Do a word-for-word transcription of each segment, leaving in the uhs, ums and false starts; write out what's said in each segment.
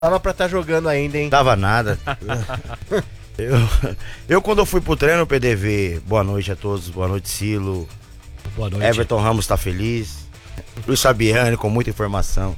Tava pra estar tá jogando ainda, hein? Dava nada. eu, eu, quando eu fui pro treino, P D V, boa noite a todos, boa noite, Silo. Boa noite. Everton Ramos tá feliz. Luiz Fabiani com muita informação.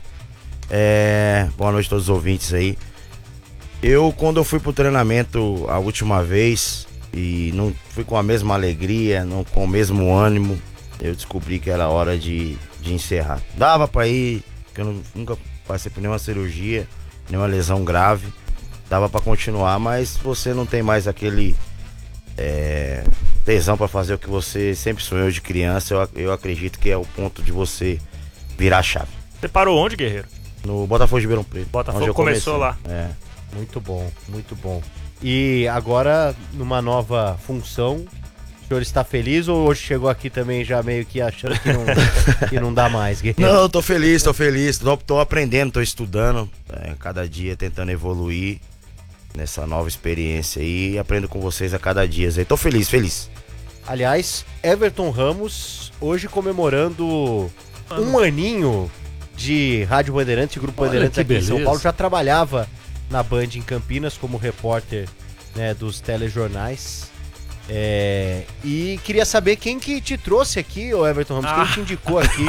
É, boa noite a todos os ouvintes aí. Eu, quando eu fui pro treinamento a última vez, e não fui com a mesma alegria, não com o mesmo ânimo, eu descobri que era hora de, de encerrar. Dava pra ir, porque eu não, nunca passei por nenhuma cirurgia, nenhuma lesão grave, dava pra continuar, mas você não tem mais aquele é, tesão pra fazer o que você sempre sonhou de criança. Eu, eu acredito que é o ponto de você virar a chave. Você parou onde, Guerreiro? No Botafogo de Ribeirão Preto. Botafogo começou lá. É. Muito bom, muito bom. E agora, numa nova função, o senhor está feliz ou hoje chegou aqui também já meio que achando que não, que não dá mais, Guerreiro? Não, tô feliz, tô feliz, tô, tô aprendendo, tô estudando, é, cada dia tentando evoluir nessa nova experiência aí, e aprendo com vocês a cada dia. Aí, tô feliz, feliz. Aliás, Everton Ramos, hoje comemorando Mano. um aninho de Rádio Bandeirantes e Grupo Olha, Bandeirantes aqui beleza. em São Paulo, já trabalhava na Band em Campinas como repórter, né, dos telejornais. É, e queria saber quem que te trouxe aqui, ô Everton Ramos, Ah. quem te indicou aqui.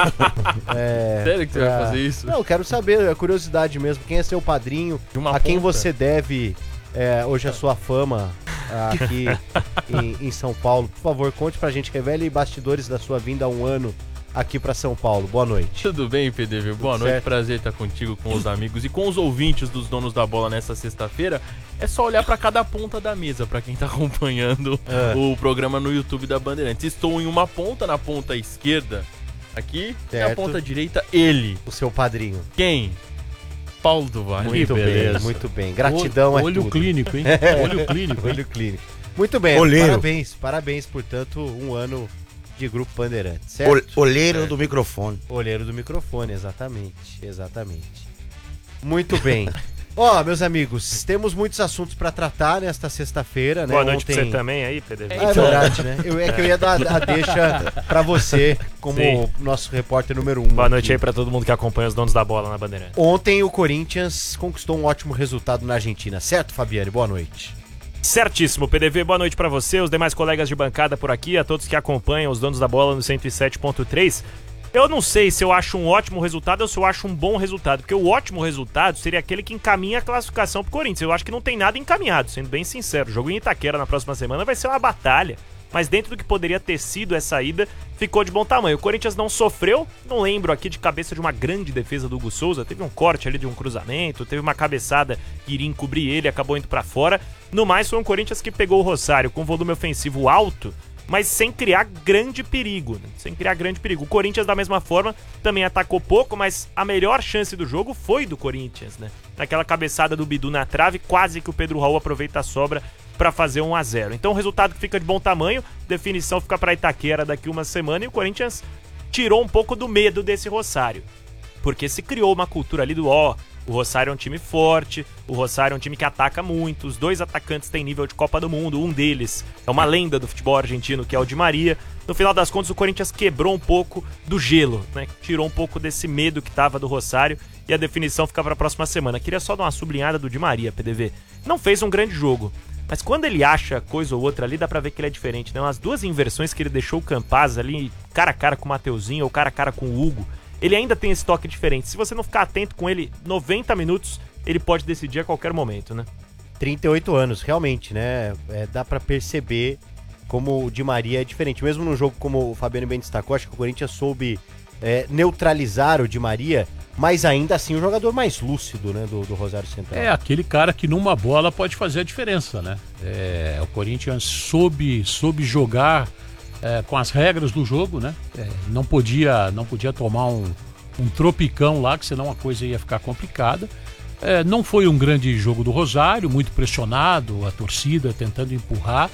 É, Sério que você pra... vai fazer isso? Não, eu quero saber, é curiosidade mesmo, quem é seu padrinho, De uma a quem ponta. você deve é, hoje a sua fama aqui em, em São Paulo. Por favor, conte pra gente, revele bastidores da sua vinda há um ano aqui pra São Paulo. Boa noite. Tudo bem, P D V? Boa Tudo noite, certo. prazer estar contigo, com os amigos e com os ouvintes dos Donos da Bola nessa sexta-feira. É só olhar pra cada ponta da mesa, pra quem tá acompanhando É. o programa no YouTube da Bandeirantes. Estou em uma ponta, na ponta esquerda, aqui, e na Certo. ponta direita, ele. O seu padrinho. Quem? Paulo do Vale. Muito bem, beleza. muito bem. Gratidão olho, é olho tudo. clínico, hein? Olho clínico. hein? Olho clínico. Muito bem, Olheiro. parabéns, parabéns, portanto, um ano de Grupo Bandeirantes, certo? Ol- Olheiro do microfone. Olheiro do microfone, exatamente, exatamente. Muito bem. Ó, meus amigos, temos muitos assuntos pra tratar nesta sexta-feira, né? Boa noite pra Ontem... você também aí, P D V. Ah, é verdade, né? Eu, é que eu ia dar a deixa pra você, como Sim. nosso repórter número um. Boa noite aqui. aí pra todo mundo que acompanha os Donos da Bola na Bandeirante. Ontem o Corinthians conquistou um ótimo resultado na Argentina, certo, Fabiane? Boa noite. Certíssimo, P D V, boa noite pra você, os demais colegas de bancada por aqui, a todos que acompanham os Donos da Bola no cento e sete ponto três. Eu não sei se eu acho um ótimo resultado ou se eu acho um bom resultado, porque o ótimo resultado seria aquele que encaminha a classificação pro Corinthians. Eu acho que não tem nada encaminhado, sendo bem sincero. O jogo em Itaquera na próxima semana vai ser uma batalha, mas dentro do que poderia ter sido essa ida, ficou de bom tamanho. O Corinthians não sofreu, não lembro aqui de cabeça de uma grande defesa do Hugo Souza, teve um corte ali de um cruzamento, teve uma cabeçada que iria encobrir ele, acabou indo pra fora. No mais, foi um Corinthians que pegou o Rosário com volume ofensivo alto, mas sem criar grande perigo, né? Sem criar grande perigo. O Corinthians, da mesma forma, também atacou pouco, mas a melhor chance do jogo foi do Corinthians, né? Naquela cabeçada do Bidu na trave, quase que o Pedro Raul aproveita a sobra para fazer um a zero. Então, o resultado que fica de bom tamanho, definição fica para Itaquera daqui uma semana, e o Corinthians tirou um pouco do medo desse Rosário, porque se criou uma cultura ali do ó, o Rosário é um time forte, o Rosário é um time que ataca muito, os dois atacantes têm nível de Copa do Mundo, um deles é uma lenda do futebol argentino, que é o Di Maria. No final das contas, o Corinthians quebrou um pouco do gelo, né? Tirou um pouco desse medo que tava do Rosário, e a definição fica para a próxima semana. Queria só dar uma sublinhada do Di Maria, P D V. Não fez um grande jogo, mas quando ele acha coisa ou outra ali, dá pra ver que ele é diferente, né? Umas duas inversões que ele deixou o Campaz ali, cara a cara com o Mateuzinho ou cara a cara com o Hugo, ele ainda tem esse toque diferente. Se você não ficar atento com ele noventa minutos, ele pode decidir a qualquer momento, né? trinta e oito anos, realmente, né? É, dá pra perceber como o Di Maria é diferente. Mesmo num jogo como o Fabiano bem destacou, acho que o Corinthians soube é, neutralizar o Di Maria, mas ainda assim o jogador mais lúcido, né, do, do Rosário Central. É aquele cara que numa bola pode fazer a diferença, né? É, o Corinthians soube, soube jogar é, com as regras do jogo, né? É, não podia, não podia tomar um, um tropicão lá, que senão a coisa ia ficar complicada. É, não foi um grande jogo do Rosário, muito pressionado, a torcida tentando empurrar.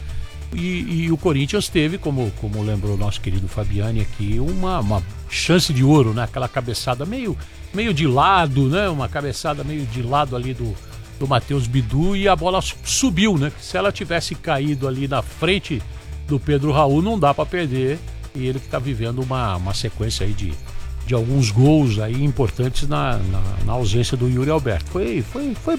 E, e o Corinthians teve, como, como lembrou o nosso querido Fabiani aqui, uma, uma chance de ouro, né? Aquela cabeçada meio, meio de lado, né? Uma cabeçada meio de lado ali do, do Matheus Bidu, e a bola subiu, né? Se ela tivesse caído ali na frente do Pedro Raul, não dá para perder. E ele que está vivendo uma, uma sequência aí de, de alguns gols aí importantes na, na, na ausência do Yuri Alberto. Foi, foi, foi